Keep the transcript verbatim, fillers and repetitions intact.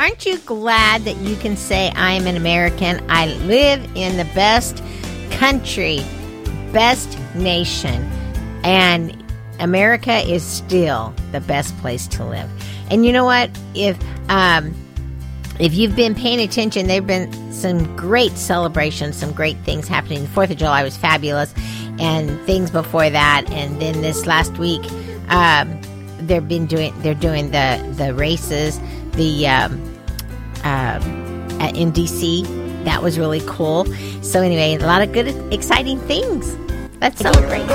aren't you glad that you can say I'm an American? I live in the best country, best nation, and America is still the best place to live. And you know what? If um, if you've been paying attention, there have been some great celebrations, some great things happening. The fourth of July was fabulous, and things before that. And then this last week, um, they've been doing they're doing the the races, the um, uh, in D C. That was really cool. So anyway, a lot of good, exciting things. Let's celebrate.